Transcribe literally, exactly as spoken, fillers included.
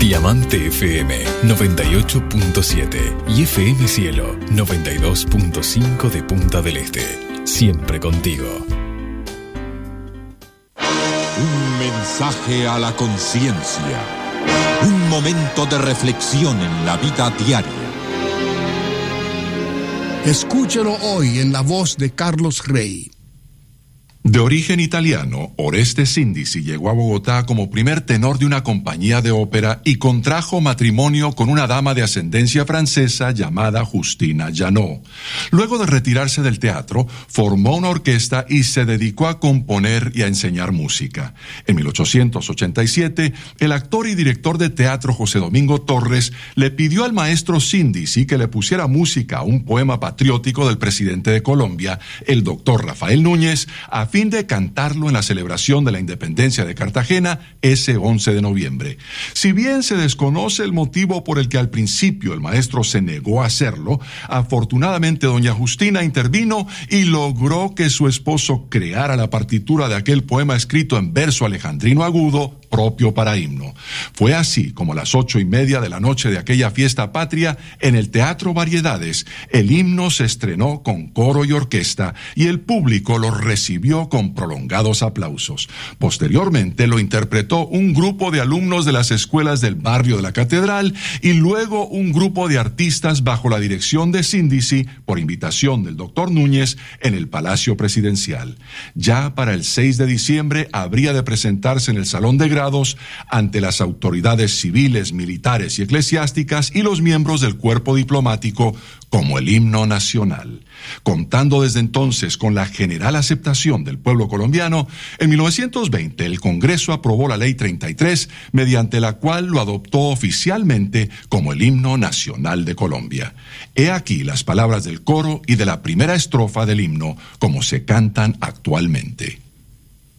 Diamante F M noventa y ocho punto siete y F M Cielo noventa y dos punto cinco de Punta del Este. Siempre contigo. Un mensaje a la conciencia. Un momento de reflexión en la vida diaria. Escúchelo hoy en la voz de Carlos Rey. De origen italiano, Oreste Sindici llegó a Bogotá como primer tenor de una compañía de ópera y contrajo matrimonio con una dama de ascendencia francesa llamada Justina Janot. Luego de retirarse del teatro, formó una orquesta y se dedicó a componer y a enseñar música. En mil ochocientos ochenta y siete, el actor y director de teatro José Domingo Torres le pidió al maestro Sindici que le pusiera música a un poema patriótico del presidente de Colombia, el doctor Rafael Núñez, a fin de cantarlo en la celebración de la independencia de Cartagena ese once de noviembre. Si bien se desconoce el motivo por el que al principio el maestro se negó a hacerlo, afortunadamente doña Justina intervino y logró que su esposo creara la partitura de aquel poema escrito en verso alejandrino agudo, propio para himno. Fue así como a las ocho y media de la noche de aquella fiesta patria, en el Teatro Variedades, el himno se estrenó con coro y orquesta y el público lo recibió con prolongados aplausos. Posteriormente lo interpretó un grupo de alumnos de las escuelas del barrio de la Catedral y luego un grupo de artistas bajo la dirección de Sindici por invitación del doctor Núñez en el Palacio Presidencial. Ya para el seis de diciembre habría de presentarse en el Salón de Grados ante las autoridades civiles, militares y eclesiásticas y los miembros del cuerpo diplomático como el himno nacional. Contando desde entonces con la general aceptación del pueblo colombiano, en mil novecientos veinte el Congreso aprobó la Ley treinta y tres, mediante la cual lo adoptó oficialmente como el himno nacional de Colombia. He aquí las palabras del coro y de la primera estrofa del himno como se cantan actualmente.